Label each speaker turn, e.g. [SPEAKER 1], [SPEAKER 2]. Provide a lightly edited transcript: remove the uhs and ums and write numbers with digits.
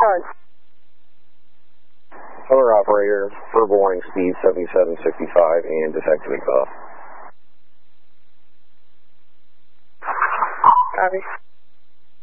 [SPEAKER 1] on.
[SPEAKER 2] Other operator, verbal warning speed 7765 and detected exhaust.
[SPEAKER 1] Copy.